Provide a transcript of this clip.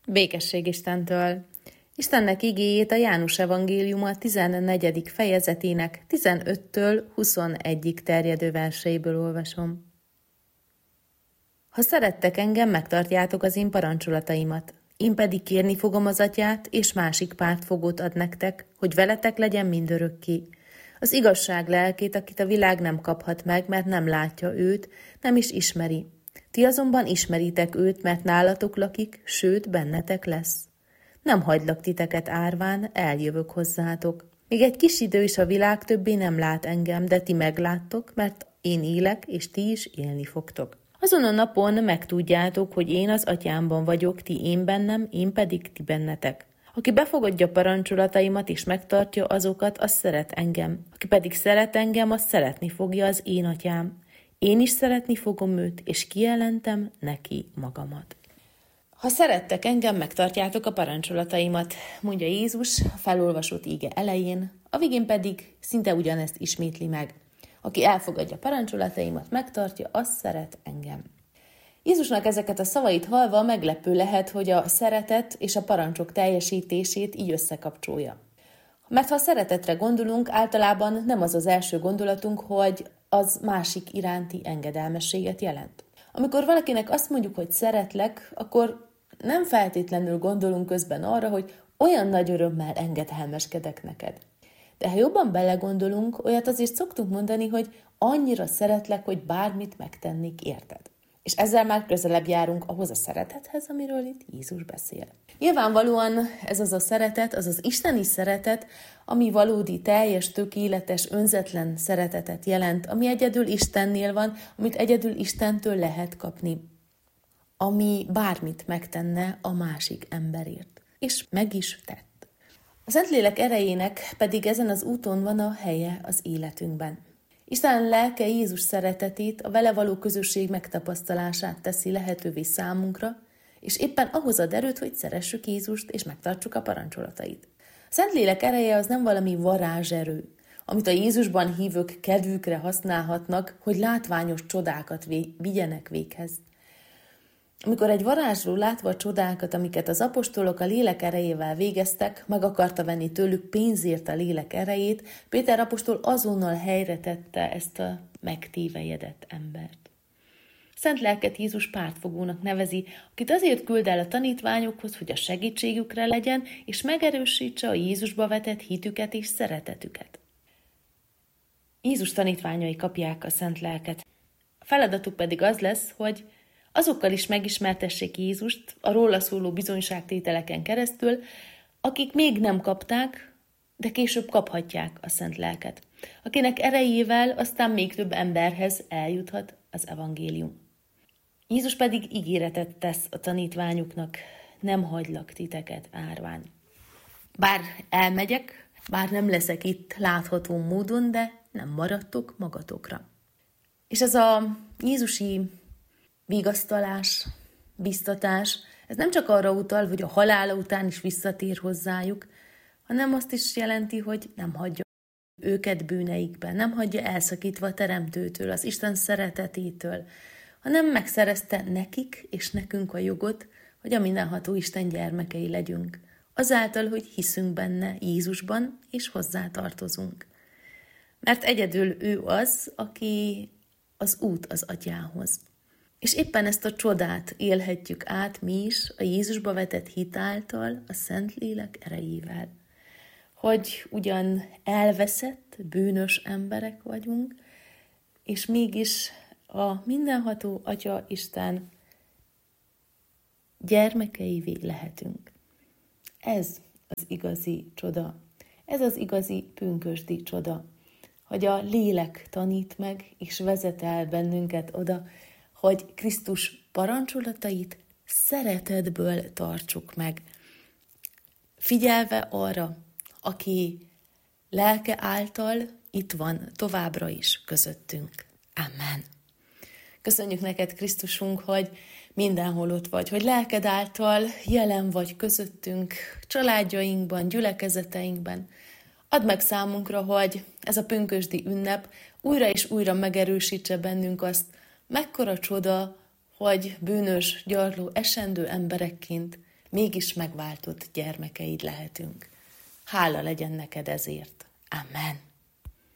Békesség Istentől! Istennek igéjét a János evangéliuma 14. fejezetének 15-től 21-ig terjedő verseiből olvasom. Ha szerettek engem, megtartjátok az én parancsolataimat. Én pedig kérni fogom az Atyát, és másik pártfogót ad nektek, hogy veletek legyen mindörökké. Az igazság lelkét, akit a világ nem kaphat meg, mert nem látja őt, nem is ismeri. Ti azonban ismeritek őt, mert nálatok lakik, sőt, bennetek lesz. Nem hagylak titeket árván, eljövök hozzátok. Még egy kis idő is a világ többé nem lát engem, de ti megláttok, mert én élek, és ti is élni fogtok. Azon a napon megtudjátok, hogy én az Atyámban vagyok, ti én bennem, én pedig ti bennetek. Aki befogadja parancsolataimat és megtartja azokat, az szeret engem. Aki pedig szeret engem, az szeretni fogja az én Atyám. Én is szeretni fogom őt, és kijelentem neki magamat. Ha szerettek engem, megtartjátok a parancsolataimat, mondja Jézus a felolvasott íge elején, a végén pedig szinte ugyanezt ismétli meg. Aki elfogadja parancsolataimat, megtartja, az szeret engem. Jézusnak ezeket a szavait hallva meglepő lehet, hogy a szeretet és a parancsok teljesítését így összekapcsolja. Mert ha a szeretetre gondolunk, általában nem az az első gondolatunk, hogy az másik iránti engedelmességet jelent. Amikor valakinek azt mondjuk, hogy szeretlek, akkor nem feltétlenül gondolunk közben arra, hogy olyan nagy örömmel engedelmeskedek neked. De ha jobban belegondolunk, olyat azért szoktunk mondani, hogy annyira szeretlek, hogy bármit megtennék érted. És ezzel már közelebb járunk ahhoz a szeretethez, amiről itt Jézus beszél. Nyilvánvalóan ez az a szeretet, az az isteni szeretet, ami valódi, teljes, tökéletes, önzetlen szeretetet jelent, ami egyedül Istennél van, amit egyedül Istentől lehet kapni, ami bármit megtenne a másik emberért. És meg is tett. A Szentlélek erejének pedig ezen az úton van a helye az életünkben. Isten lelke Jézus szeretetét, a vele való közösség megtapasztalását teszi lehetővé számunkra, és éppen ahhoz ad erőt, hogy szeressük Jézust és megtartsuk a parancsolatait. A Szentlélek ereje az nem valami varázserő, amit a Jézusban hívők kedvükre használhatnak, hogy látványos csodákat vigyenek véghez. Amikor egy varázsló látva a csodákat, amiket az apostolok a lélek erejével végeztek, meg akarta venni tőlük pénzért a lélek erejét, Péter apostol azonnal helyre tette ezt a megtévejedett embert. Szent lelket Jézus pártfogónak nevezi, akit azért küld el a tanítványokhoz, hogy a segítségükre legyen, és megerősítse a Jézusba vetett hitüket és szeretetüket. Jézus tanítványai kapják a Szent lelket. A feladatuk pedig az lesz, hogy azokkal is megismertessék Jézust a róla szóló bizonyságtételeken keresztül, akik még nem kapták, de később kaphatják a Szent Lelket, akinek erejével aztán még több emberhez eljuthat az evangélium. Jézus pedig ígéretet tesz a tanítványuknak, nem hagylak titeket árván. Bár elmegyek, bár nem leszek itt látható módon, de nem maradtok magatokra. És ez a jézusi vigasztalás, biztatás, ez nem csak arra utal, hogy a halála után is visszatér hozzájuk, hanem azt is jelenti, hogy nem hagyja őket bűneikben, nem hagyja elszakítva a Teremtőtől, az Isten szeretetétől, hanem megszerezte nekik és nekünk a jogot, hogy a mindenható Isten gyermekei legyünk, azáltal, hogy hiszünk benne, Jézusban, és hozzá tartozunk. Mert egyedül ő az, aki az út az Atyához. És éppen ezt a csodát élhetjük át mi is a Jézusba vetett hit által, a Szentlélek erejével. Hogy ugyan elveszett, bűnös emberek vagyunk, és mégis a mindenható Atya Isten gyermekeivé lehetünk. Ez az igazi csoda. Ez az igazi pünkösdi csoda, hogy a lélek tanít meg, és vezet el bennünket oda, hogy Krisztus parancsolatait szeretetből tartsuk meg, figyelve arra, aki lelke által itt van továbbra is közöttünk. Amen. Köszönjük neked, Krisztusunk, hogy mindenhol ott vagy, hogy lelked által jelen vagy közöttünk, családjainkban, gyülekezeteinkben. Add meg számunkra, hogy ez a pünkösdi ünnep újra és újra megerősítse bennünk azt, mekkora csoda, hogy bűnös, gyarló, esendő emberekként mégis megváltott gyermekeid lehetünk. Hála legyen neked ezért. Amen.